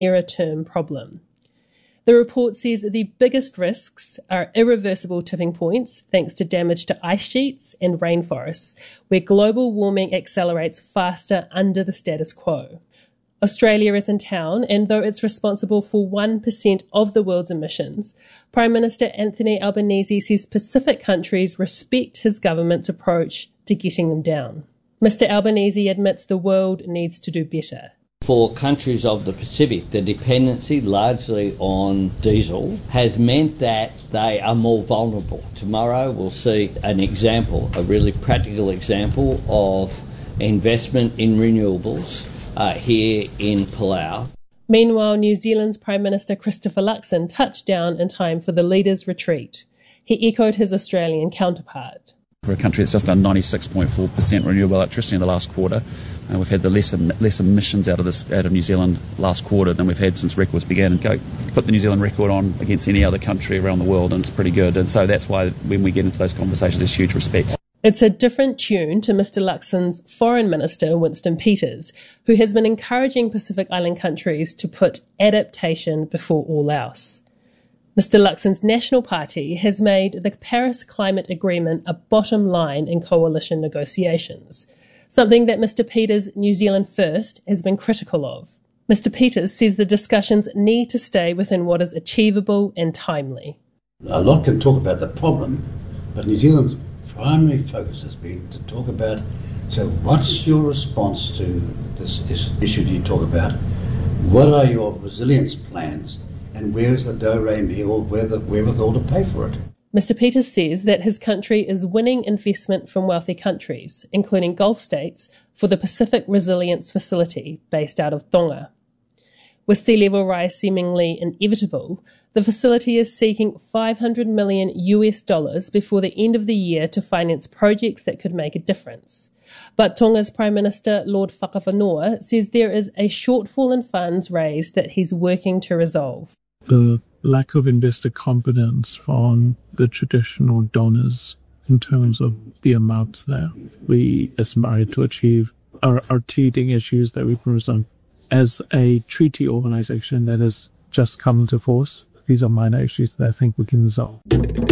nearer-term problem. The report says the biggest risks are irreversible tipping points thanks to damage to ice sheets and rainforests, where global warming accelerates faster under the status quo. Australia is in town, and though it's responsible for 1% of the world's emissions, Prime Minister Anthony Albanese says Pacific countries respect his government's approach to getting them down. Mr. Albanese admits the world needs to do better. For countries of the Pacific, the dependency largely on diesel has meant that they are more vulnerable. Tomorrow we'll see an example, a really practical example of investment in renewables here in Palau. Meanwhile, New Zealand's Prime Minister Christopher Luxon touched down in time for the leaders' retreat. He echoed his Australian counterpart. We're a country that's just done 96.4% renewable electricity in the last quarter. We've had the less emissions out of New Zealand last quarter than we've had since records began. And go put the New Zealand record on against any other country around the world, and it's pretty good. And so that's why when we get into those conversations, there's huge respect. It's a different tune to Mr. Luxon's Foreign Minister, Winston Peters, who has been encouraging Pacific Island countries to put adaptation before all else. Mr. Luxon's National Party has made the Paris Climate Agreement a bottom line in coalition negotiations, something that Mr. Peters' New Zealand First has been critical of. Mr. Peters says the discussions need to stay within what is achievable and timely. A lot can talk about the problem, but New Zealand's primary focus has been to talk about, so what's your response to this issue you talk about? What are your resilience plans? And where's the do-re-mi or wherewithal to pay for it? Mr. Peters says that his country is winning investment from wealthy countries, including Gulf states, for the Pacific Resilience Facility based out of Tonga. With sea level rise seemingly inevitable, the facility is seeking $500 million before the end of the year to finance projects that could make a difference. But Tonga's Prime Minister, Lord Whakawhanaua, says there is a shortfall in funds raised that he's working to resolve. The lack of investor confidence from the traditional donors in terms of the amounts that we aspire to achieve are teething issues that we present. As a treaty organization that has just come into force, these are minor issues that I think we can resolve.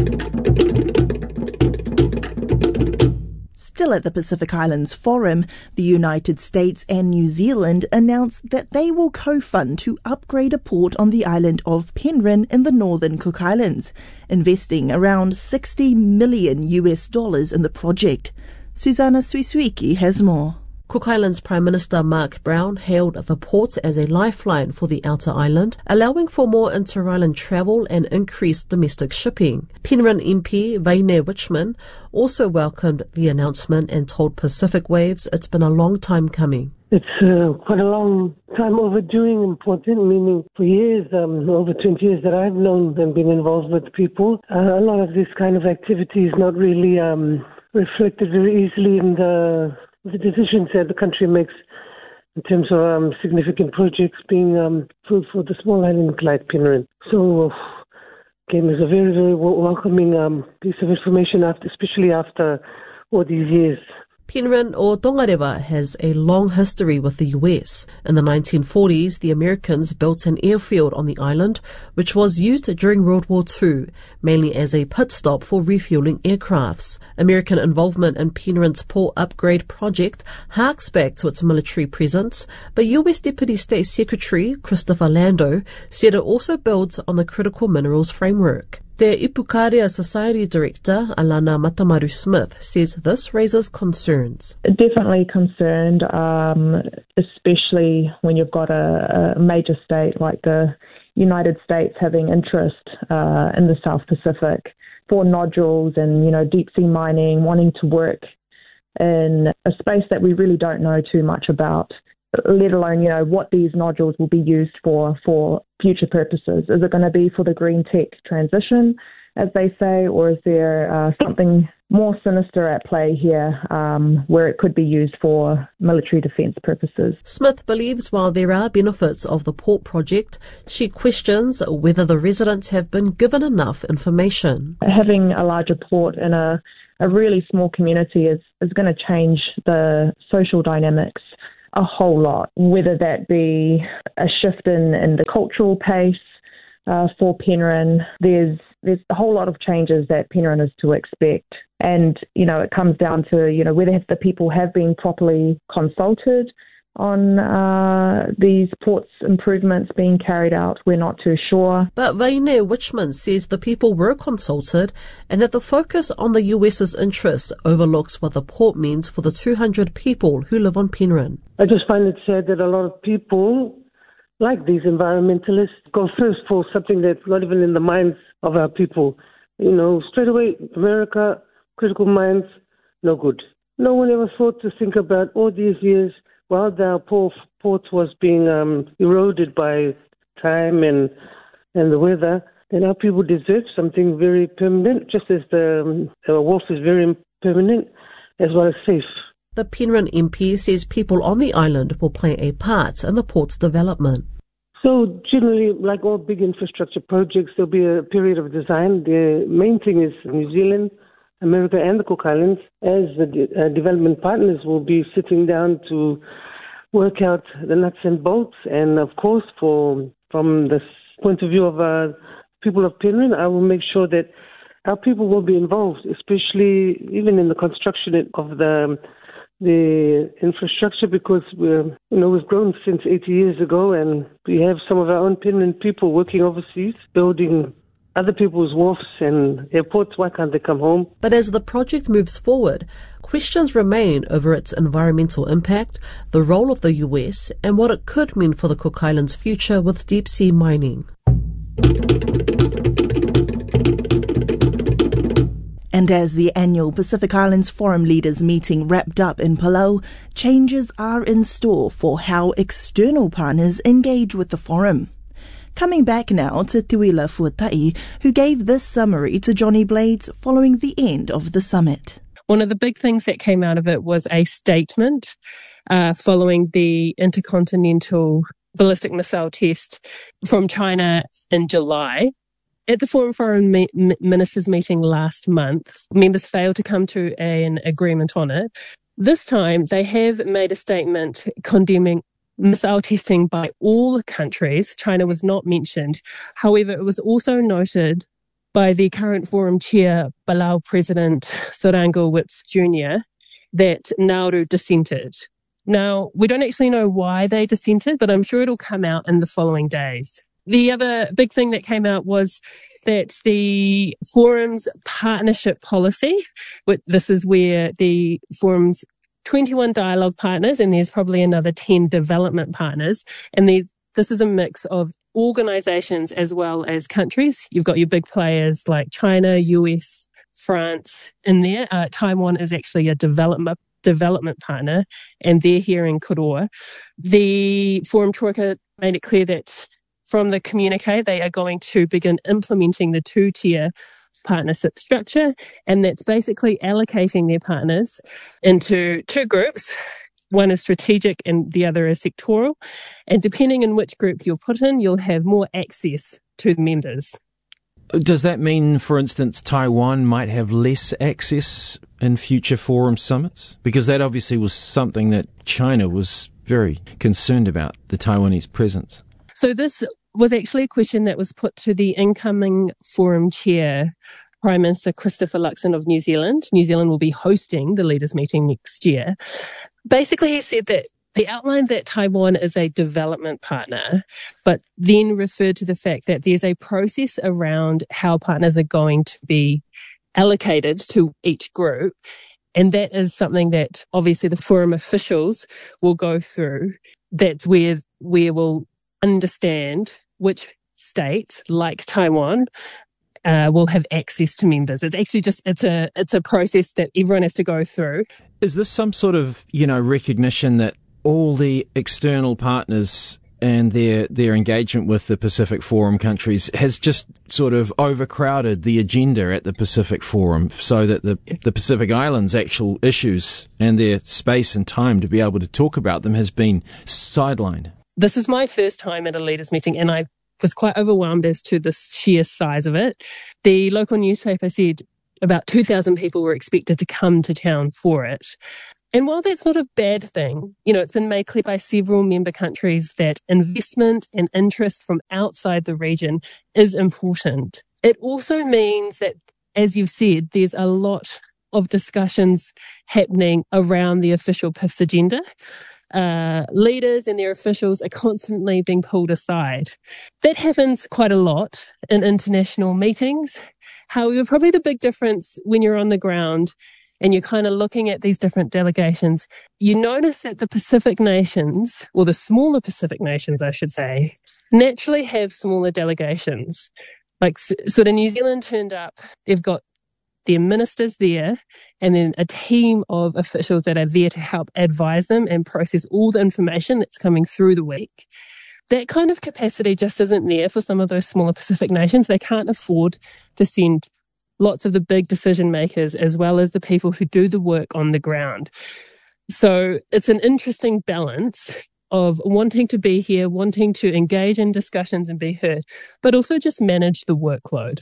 Still at the Pacific Islands Forum, the United States and New Zealand announced that they will co-fund to upgrade a port on the island of Penryn in the northern Cook Islands, investing around $60 million in the project. Susanna Suisuiki has more. Cook Islands Prime Minister Mark Brown hailed the port as a lifeline for the outer island, allowing for more inter-island travel and increased domestic shipping. Penryn MP Vaine Wichman also welcomed the announcement and told Pacific Waves it's been a long time coming. It's quite a long time overdue and important, meaning for years, over 20 years that I've known and been involved with people, a lot of this kind of activity is not really reflected very easily in the decisions that the country makes in terms of significant projects being for the small island like Penryn. So, again, it's a very, very welcoming piece of information, especially after all these years. Penryn or Tongareva has a long history with the US. In the 1940s, the Americans built an airfield on the island, which was used during World War II, mainly as a pit stop for refueling aircrafts. American involvement in Penryn's port upgrade project harks back to its military presence, but US Deputy State Secretary Christopher Lando said it also builds on the critical minerals framework. Their Ipukarea Society Director, Alana Matamaru-Smith, says this raises concerns. Definitely concerned, especially when you've got a major state like the United States having interest in the South Pacific for nodules and, deep sea mining, wanting to work in a space that we really don't know too much about, let alone, what these nodules will be used for future purposes. Is it going to be for the green tech transition, as they say, or is there something more sinister at play here where it could be used for military defence purposes? Smith believes while there are benefits of the port project, she questions whether the residents have been given enough information. Having a larger port in a really small community is going to change the social dynamics a whole lot, whether that be a shift in the cultural pace for Penryn. There's a whole lot of changes that Penryn is to expect. And, it comes down to, whether the people have been properly consulted on these ports improvements being carried out. We're not too sure. But Vaine Wichman says the people were consulted and that the focus on the US's interests overlooks what the port means for the 200 people who live on Penryn. I just find it sad that a lot of people, like these environmentalists, go first for something that's not even in the minds of our people. Straight away, America, critical minds, no good. No one ever thought to think about all these years while the port was being eroded by time and the weather, then our people deserve something very permanent, just as the wharf is very permanent as well as safe. The Penryn MP says people on the island will play a part in the port's development. So generally, like all big infrastructure projects, there'll be a period of design. The main thing is New Zealand, America and the Cook Islands, as the development partners, will be sitting down to work out the nuts and bolts. And of course, from the point of view of people of Penryn, I will make sure that our people will be involved, especially even in the construction of the infrastructure, because we've grown since 80 years ago, and we have some of our own Penryn people working overseas, building other people's wharfs and airports. Why can't they come home? But as the project moves forward, questions remain over its environmental impact, the role of the US, and what it could mean for the Cook Islands' future with deep-sea mining. And as the annual Pacific Islands Forum Leaders meeting wrapped up in Palau, changes are in store for how external partners engage with the forum. Coming back now to Tuila Fuatai, who gave this summary to Johnny Blades following the end of the summit. One of the big things that came out of it was a statement following the intercontinental ballistic missile test from China in July. At the Foreign Ministers meeting last month, members failed to come to an agreement on it. This time, they have made a statement condemning missile testing by all countries. China was not mentioned. However, it was also noted by the current forum chair, Palau President Sorango Whips Jr., that Nauru dissented. Now, we don't actually know why they dissented, but I'm sure it'll come out in the following days. The other big thing that came out was that the forum's partnership policy, this is where the forum's 21 dialogue partners, and there's probably another 10 development partners. And this is a mix of organizations as well as countries. You've got your big players like China, US, France in there. Taiwan is actually a development partner, and they're here in Koroa. The Forum Troika made it clear that from the communique, they are going to begin implementing the two-tier partnership structure, and that's basically allocating their partners into two groups. One is strategic and the other is sectoral. And depending on which group you're put in, you'll have more access to the members. Does that mean, for instance, Taiwan might have less access in future forum summits? Because that obviously was something that China was very concerned about, the Taiwanese presence. So this was actually a question that was put to the incoming forum chair, Prime Minister Christopher Luxon of New Zealand. New Zealand will be hosting the leaders' meeting next year. Basically, he said that he outlined that Taiwan is a development partner, but then referred to the fact that there's a process around how partners are going to be allocated to each group. And that is something that obviously the forum officials will go through. That's where we'll understand which states, like Taiwan, will have access to members. It's actually it's a process that everyone has to go through. Is this some sort of, recognition that all the external partners and their engagement with the Pacific Forum countries has just sort of overcrowded the agenda at the Pacific Forum, so that the Pacific Islands' actual issues and their space and time to be able to talk about them has been sidelined? This is my first time at a leaders' meeting, and I was quite overwhelmed as to the sheer size of it. The local newspaper said About 2,000 people were expected to come to town for it. And while that's not a bad thing, it's been made clear by several member countries that investment and interest from outside the region is important. It also means that, as you've said, there's a lot of discussions happening around the official PIFS agenda. Leaders and their officials are constantly being pulled aside. That happens quite a lot in international meetings. However, probably the big difference when you're on the ground and you're kind of looking at these different delegations, you notice that the Pacific nations, or the smaller Pacific nations, I should say, naturally have smaller delegations. Like, sort of New Zealand turned up, they've got their ministers there, and then a team of officials that are there to help advise them and process all the information that's coming through the week. That kind of capacity just isn't there for some of those smaller Pacific nations. They can't afford to send lots of the big decision makers as well as the people who do the work on the ground. So it's an interesting balance of wanting to be here, wanting to engage in discussions and be heard, but also just manage the workload.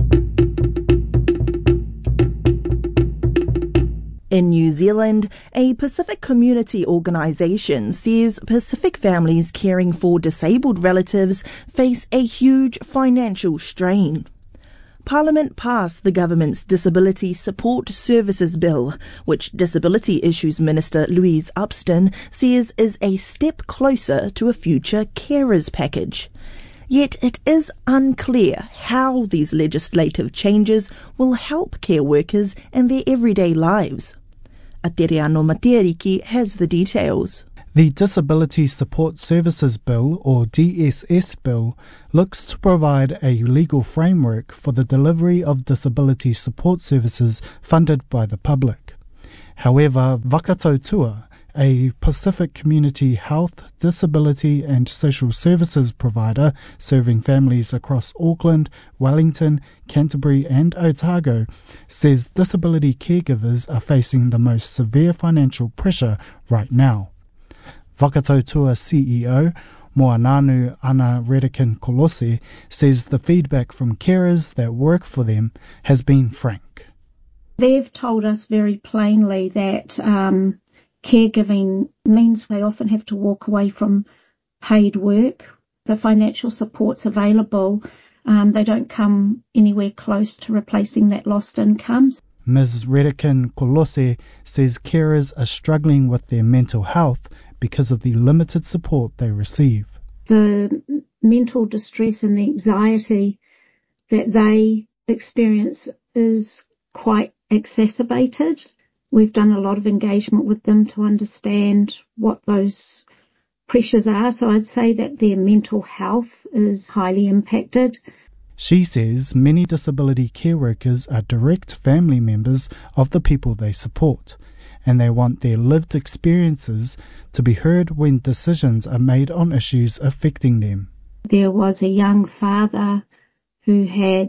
In New Zealand, a Pacific community organisation says Pacific families caring for disabled relatives face a huge financial strain. Parliament passed the government's Disability Support Services Bill, which Disability Issues Minister Louise Upston says is a step closer to a future carers package. Yet it is unclear how these legislative changes will help care workers and their everyday lives. Ateriano Mateariki has the details. The Disability Support Services Bill, or DSS Bill, looks to provide a legal framework for the delivery of disability support services funded by the public. However, Vakatautua, a Pacific community health, disability and social services provider serving families across Auckland, Wellington, Canterbury and Otago, says disability caregivers are facing the most severe financial pressure right now. Vakatautua CEO Moananu Ana Redican Kolose says the feedback from carers that work for them has been frank. They've told us very plainly that caregiving means they often have to walk away from paid work. The financial supports available, they don't come anywhere close to replacing that lost income. Ms. Redican Kolose says carers are struggling with their mental health because of the limited support they receive. The mental distress and the anxiety that they experience is quite exacerbated. We've done a lot of engagement with them to understand what those pressures are. So I'd say that their mental health is highly impacted. She says many disability care workers are direct family members of the people they support, and they want their lived experiences to be heard when decisions are made on issues affecting them. There was a young father who had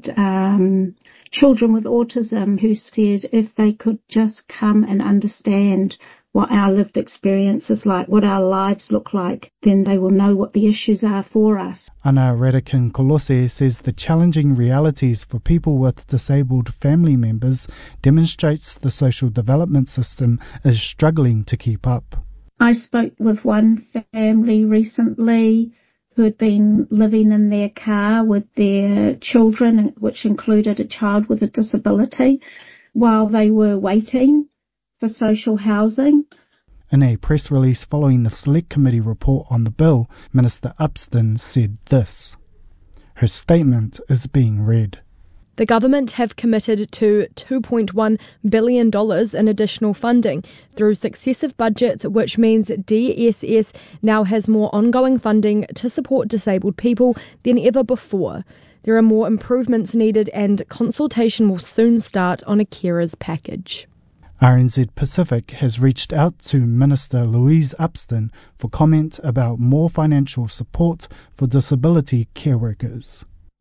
children with autism who said if they could just come and understand what our lived experience is like, what our lives look like, then they will know what the issues are for us. Ana Redican Kolose says the challenging realities for people with disabled family members demonstrates the social development system is struggling to keep up. I spoke with one family recently who had been living in their car with their children, which included a child with a disability, while they were waiting for social housing. In a press release following the Select Committee report on the bill, Minister Upston said this. Her statement is being read. The government have committed to $2.1 billion in additional funding through successive budgets, which means DSS now has more ongoing funding to support disabled people than ever before. There are more improvements needed and consultation will soon start on a carers package. RNZ Pacific has reached out to Minister Louise Upston for comment about more financial support for disability care workers.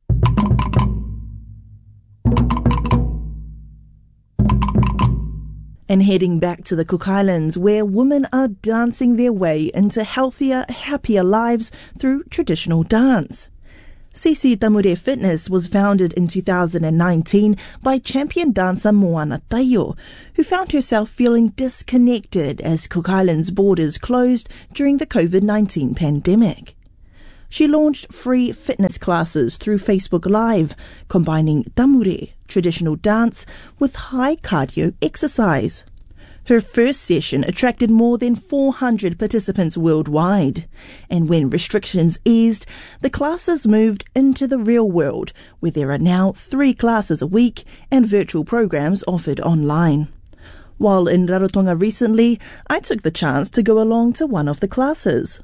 And heading back to the Cook Islands, where women are dancing their way into healthier, happier lives through traditional dance. Sisi Tamure Fitness was founded in 2019 by champion dancer Moana Tayo, who found herself feeling disconnected as Cook Island's borders closed during the COVID-19 pandemic. She launched free fitness classes through Facebook Live, combining tamure, traditional dance, with high cardio exercise. Her first session attracted more than 400 participants worldwide. And when restrictions eased, the classes moved into the real world, where there are now 3 classes a week and virtual programs offered online. While in Rarotonga recently, I took the chance to go along to one of the classes.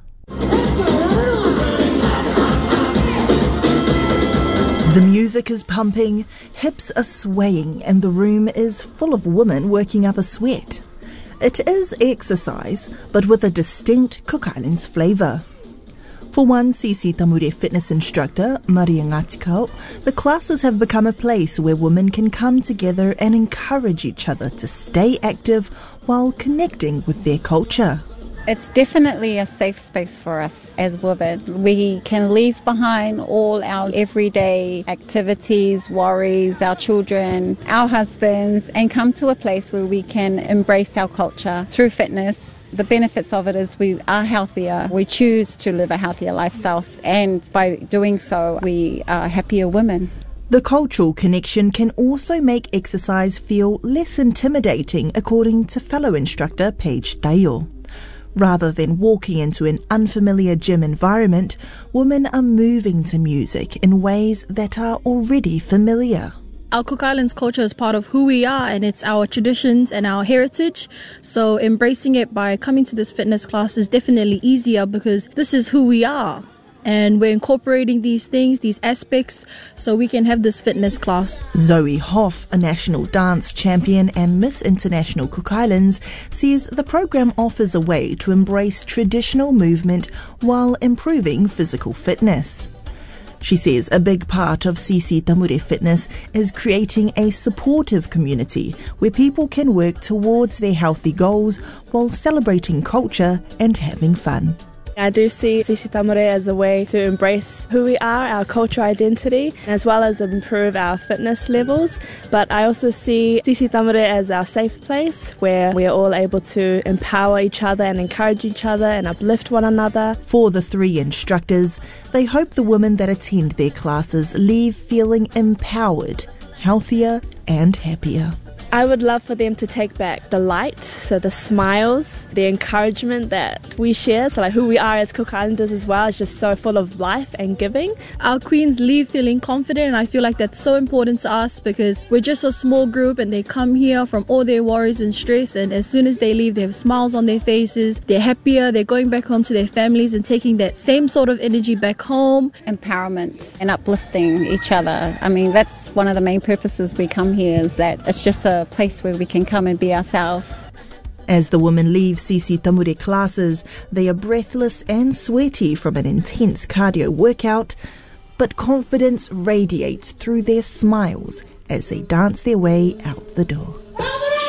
The music is pumping, hips are swaying, and the room is full of women working up a sweat. It is exercise, but with a distinct Cook Islands flavour. For one Sisi Tamure fitness instructor, Maria Ngatikau, the classes have become a place where women can come together and encourage each other to stay active while connecting with their culture. It's definitely a safe space for us as women. We can leave behind all our everyday activities, worries, our children, our husbands, and come to a place where we can embrace our culture through fitness. The benefits of it is we are healthier. We choose to live a healthier lifestyle, and by doing so, we are happier women. The cultural connection can also make exercise feel less intimidating, according to fellow instructor Paige Tayo. Rather than walking into an unfamiliar gym environment, women are moving to music in ways that are already familiar. Our Cook Islands culture is part of who we are, and it's our traditions and our heritage. So embracing it by coming to this fitness class is definitely easier because this is who we are. And we're incorporating these things, these aspects, so we can have this fitness class. Zoe Hoff, a national dance champion and Miss International Cook Islands, says the program offers a way to embrace traditional movement while improving physical fitness. She says a big part of Sisi Tamure Fitness is creating a supportive community where people can work towards their healthy goals while celebrating culture and having fun. I do see Sisi Tamure as a way to embrace who we are, our cultural identity, as well as improve our fitness levels. But I also see Sisi Tamure as our safe place where we are all able to empower each other and encourage each other and uplift one another. For the 3 instructors, they hope the women that attend their classes leave feeling empowered, healthier and happier. I would love for them to take back the light, so the smiles, the encouragement that we share, so like who we are as Cook Islanders as well is just so full of life and giving. Our queens leave feeling confident, and I feel like that's so important to us because we're just a small group and they come here from all their worries and stress, and as soon as they leave they have smiles on their faces, they're happier, they're going back home to their families and taking that same sort of energy back home. Empowerment and uplifting each other. I mean, that's one of the main purposes we come here, is that it's just a place where we can come and be ourselves. As the women leave Sisi Tamure classes, they are breathless and sweaty from an intense cardio workout, but confidence radiates through their smiles as they dance their way out the door.